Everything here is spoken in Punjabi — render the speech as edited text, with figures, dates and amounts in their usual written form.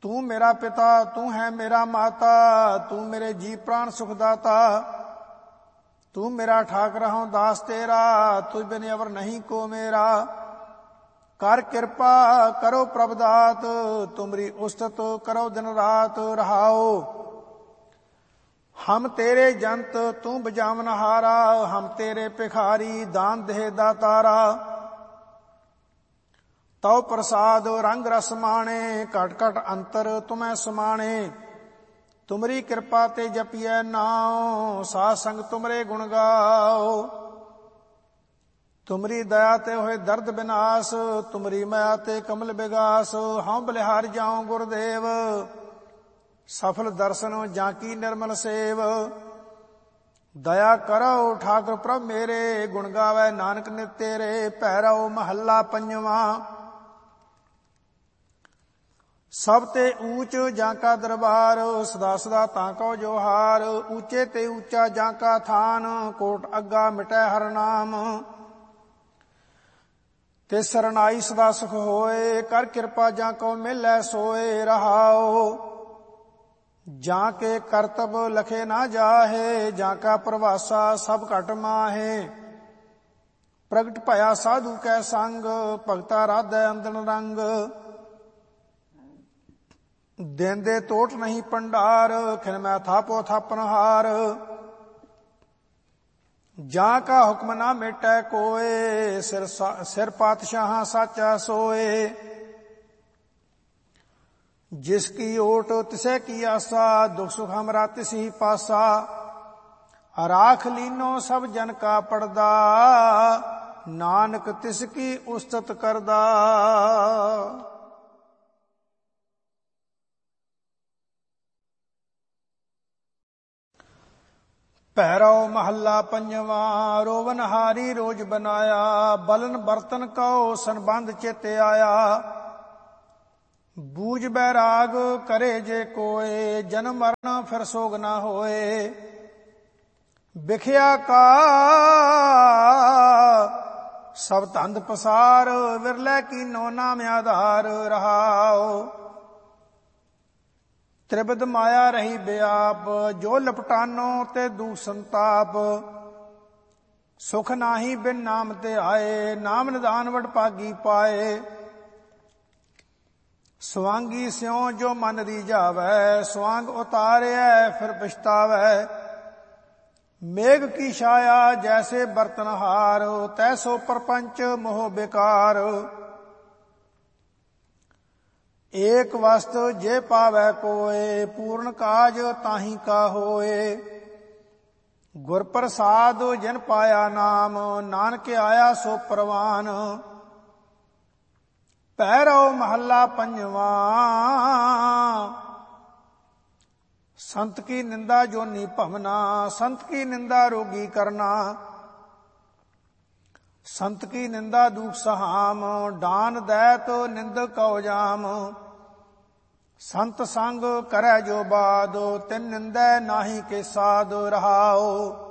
ਤੂੰ ਮੇਰਾ ਪਿਤਾ, ਤੂੰ ਹੈ ਮੇਰਾ ਮਾਤਾ, ਤੂੰ ਮੇਰੇ ਜੀ ਪ੍ਰਾਣ ਸੁਖਦਾਤਾ। ਤੂੰ ਮੇਰਾ ਠਾਕੁਰ ਹਉ ਦਾਸ ਤੇਰਾ, ਤੁਝ ਬਿਨ ਅਵਰ ਨਹੀਂ ਕੋ ਮੇਰਾ। ਕਰ ਕਿਰਪਾ ਕਰੋ ਪ੍ਰਭ ਦਾਤ, ਤੁਮਰੀ ਉਸਤਤ ਕਰੋ ਦਿਨ ਰਾਤ। ਰਹਾਓ ਹਮ ਤੇਰੇ ਜੰਤ ਤੂੰ ਬਜਾਵਨ ਹਾਰਾ, ਹਮ ਤੇਰੇ ਭਿਖਾਰੀ ਦਾਨ ਦੇਹ ਦਾਤਾਰਾ। ਤਉ ਪ੍ਰਸਾਦ ਰੰਗ ਰਸ ਮਾਣੇ, ਘਟ ਘਟ ਅੰਤਰ ਤੁਮੈ ਸਮਾਣੇ। ਤੁਮਰੀ ਕਿਰਪਾ ਤੇ ਜਪੀਐ ਨਾਉ, ਸਾਧ ਸੰਗ ਤੁਮਰੇ ਗੁਣ ਗਾਓ। ਤੁਮਰੀ ਦਇਆ ਤੇ ਹੋਏ ਦਰਦ ਬਿਨਾਸ਼, ਤੁਮਰੀ ਮਾਇਆ ਤੇ ਕਮਲ ਬਿਗਾਸ। ਹਉ ਬਲਿਹਾਰ ਜਾਉ ਗੁਰਦੇਵ, ਸਫਲ ਦਰਸ਼ਨ ਜਾਂ ਕੀ ਨਿਰਮਲ ਸੇਵ। ਦਇਆ ਕਰੋ ਠਾਕੁਰ ਪ੍ਰਭ ਮੇਰੇ, ਗੁਣ ਗਾਵੈ ਨਾਨਕ ਨਿਤ ਤੇਰੇ। ਭੈਰਵ ਮਹੱਲਾ ਪੰਜਵਾਂ। ਸਭ ਤੇ ਊਚ ਜਾਂ ਕਾ ਦਰਬਾਰ, ਸਦਾ ਸਦਾ ਤਾਂ ਕਉ ਜੋਹਾਰ। ਊਚੇ ਤੇ ਊਚਾ ਜਾਂ ਕਾ ਥਾਨ, ਕੋਟ ਅੱਗਾ ਮਿਟੈ ਹਰ ਨਾਮ। ਤੇ ਸਰਨਾਈ ਸਦਾ ਸੁਖ ਹੋਏ, ਕਰ ਕਿਰਪਾ ਜਾਂ ਕਉ ਮਿਲੈ ਸੋਏ। ਰਹਾਓ ਜਾਂ ਕੇ ਕਰਤਬ ਲਖੇ ਨਾ ਜਾਹੇ, ਜਾਂ ਕਾ ਪ੍ਰਵਾਸਾ ਸਭ ਘਟ ਮਾਹੇ। ਪ੍ਰਗਟ ਭਇਆ ਸਾਧੂ ਕੈ ਸੰਗ, ਭਗਤਾ ਰਾਧੈ ਅੰਦਨ ਰੰਗ। ਦੇਂਦੇ ਟੋਟ ਨਹੀਂ ਭੰਡਾਰ, ਖਿਨ ਮੈਂ ਥਾਪੋ ਥਾਪਨ ਹਾਰ। ਜਾਂ ਕਾ ਹੁਕਮ ਨਾ ਮੇਟੈ ਕੋਏ, ਸਿਰ ਪਾਤਸ਼ਾਹਾਂ ਸਾਚਾ ਸੋਏ। ਜਿਸ ਕੀ ਓਟ ਤਿਸੈ ਕੀ ਆਸਾ, ਦੁਖ ਸੁਖ ਹਮਰਾ ਤਿਸੀ ਪਾਸਾ। ਰਾਖ ਲੀਨੋ ਸਭ ਜਨ ਕਾ ਪੜਦਾ, ਨਾਨਕ ਤਿਸ ਕੀ ਉਸਤਤ ਕਰਦਾ। ਭੈਰਵ ਮਹੱਲਾ ਪੰਜਵਾਂ। ਰੋਵਨ ਹਾਰੀ ਰੋਜ ਬਨਾਇਆ, ਬਲਨ ਬਰਤਨ ਕਉ ਸੰਬੰਧ ਚਿਤ ਆਇਆ। ਬੂਝ ਬੈਰਾਗ ਕਰੇ ਜੇ ਕੋਏ, ਜਨਮ ਮਰਨ ਫਿਰ ਸੋਗ ਨਾ ਹੋਏ। ਵਿਖਿਆ ਕਾ ਸਭ ਧੰਦ ਪਸਾਰ, ਵਿਰਲੇ ਕੀਨੋ ਨਾਮ ਆਧਾਰ। ਰਹਾਓ ਤ੍ਰਿਬਦ ਮਾਇਆ ਰਹੀ ਬਿਆਪ, ਜੋ ਲਪਟਾਨੋ ਤੇ ਦੁਖ ਸੰਤਾਪ। ਸੁਖ ਨਾਹੀ ਬਿਨ ਨਾਮ ਤੇ ਆਏ, ਨਾਮ ਨਿਦਾਨ ਵਡ ਭਾਗੀ ਪਾਏ। ਸਵਾਂਗੀ ਸਿਉ ਜੋ ਮਨ ਰੀਝਾਵੈ, ਸਵਾਂਗ ਉਤਾਰਿਐ ਫਿਰ ਪਛਤਾਵੈ। ਮੇਘ ਕੀ ਛਾਇਆ ਜੈਸੇ ਬਰਤਨ ਹਾਰ, ਤੈਸੋ ਪਰਪੰਚ ਮੋਹ ਬਿਕਾਰ। ਏਕ ਵਸਤ ਜੇ ਪਾਵੈ ਕੋਏ, ਪੂਰਨ ਕਾਜ ਤਾਹੀ ਕਾ ਹੋਏ। ਗੁਰ ਪ੍ਰਸਾਦ ਜਿਨ ਪਾਇਆ ਨਾਮ, ਨਾਨਕ ਆਇਆ ਸੋ ਪ੍ਰਵਾਨ। ਭੈਰਵ ਮਹੱਲਾ ਪੰਜਵਾਂ। ਸੰਤ ਕੀ ਨਿੰਦਾ ਜੋਨੀ ਭਵਨਾ, ਸੰਤ ਕੀ ਨਿੰਦਾ ਰੋਗੀ ਕਰਨਾ। ਸੰਤ ਕੀ ਨਿੰਦਾ ਦੁਖ ਸਹਾਮ, ਡਾਨ ਦੈਤ ਨਿੰਦਕ ਕਉ ਜਾਮ। ਸੰਤ ਸੰਗ ਕਰੈ ਜੋ ਬਾਦ, ਤਿਨ ਨਿੰਦੈ ਨਾਹੀ ਕੇ ਸਾਧ। ਰਹਾਓ